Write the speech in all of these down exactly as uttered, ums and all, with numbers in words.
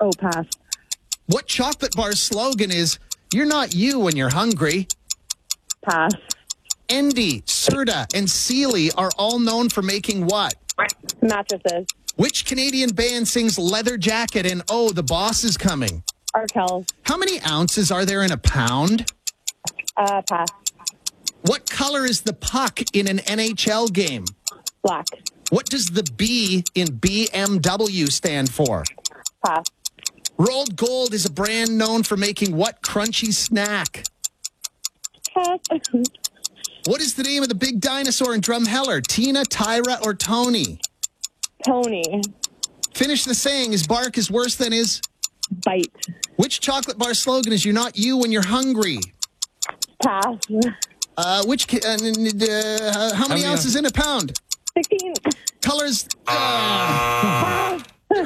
Oh, pass. What chocolate bar's slogan is, "You're not you when you're hungry"? Pass. Endy, Serta, and Sealy are all known for making what? Mattresses. Which Canadian band sings Leather Jacket and Oh, the Boss is Coming? Arkells. How many ounces are there in a pound? Uh, pass. What color is the puck in an N H L game? Black. What does the B in B M W stand for? Pass. Rolled Gold is a brand known for making what crunchy snack? Pass. What is the name of the big dinosaur in Drumheller? Tina, Tyra, or Tony? Tony. Finish the saying, his bark is worse than his... Bite. Which chocolate bar slogan is "You're not you when you're hungry"? Pass. Uh, which uh, uh, how many many ounces in a pound? sixteen. Colors. Uh,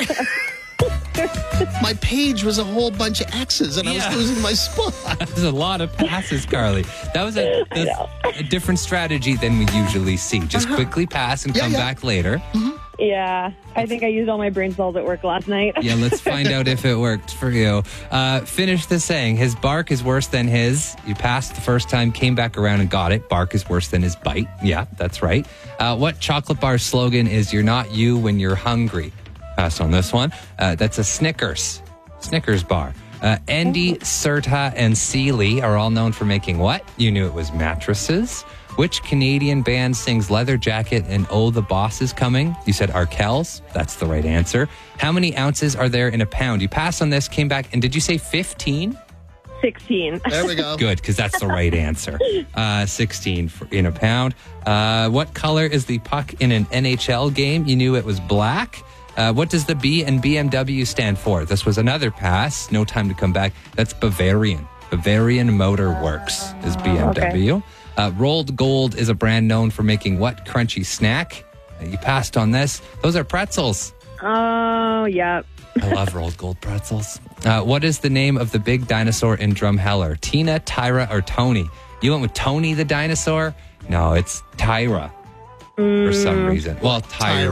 my page was a whole bunch of X's, and Yeah. I was losing my spot. There's a lot of passes, Carly. That was a, that's a different strategy than we usually see. Just quickly pass and Yeah, come yeah. back later. Yeah. I think I used all my brain cells at work last night. Yeah, let's find out if it worked for you. Uh, finish the saying. His bark is worse than his. You passed the first time, came back around and got it. Bark is worse than his bite. Yeah, that's right. Uh, what chocolate bar slogan is "You're not you when you're hungry"? Passed on this one. Uh, that's a Snickers. Snickers bar. Uh, Endy, Serta, and Sealy are all known for making what? You knew it was mattresses. Which Canadian band sings Leather Jacket and Oh, the Boss is Coming? You said Arkells. That's the right answer. How many ounces are there in a pound? You passed on this, came back, and did you say fifteen? sixteen. There we go. Good, because that's the right answer. Uh, sixteen for, in a pound. Uh, what color is the puck in an N H L game? You knew it was black. Uh, what does the B in B M W stand for? This was another pass. No time to come back. That's Bavarian. Bavarian Motor Works is B M W. Okay. Uh, Rolled Gold is a brand known for making what crunchy snack? Uh, you passed on this. Those are pretzels. Oh, yeah. I love Rolled Gold pretzels. Uh, what is the name of the big dinosaur in Drumheller? Tina, Tyra, or Tony? You went with Tony the dinosaur? No, it's Tyra. For some reason. Well,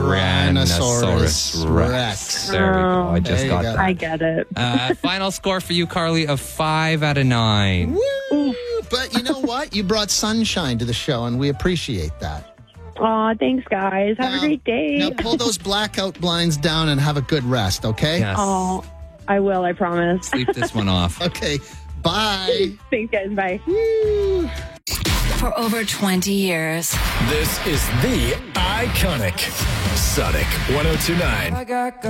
Tyrannosaurus Tyrannosaurus Rex. Rex. There we go. I just There you got go. that. I get it. Uh, final score for you, Carly, of five out of nine. Woo! But you know what? You brought sunshine to the show, and we appreciate that. Aw, thanks, guys. Have Now- a great day. Now pull those blackout blinds down and have a good rest, okay? Yes. Oh, I will, I promise. Sleep this one off. Okay. Bye. Thanks, guys. Bye. Woo. For over twenty years. This is the iconic Sonic one oh two nine.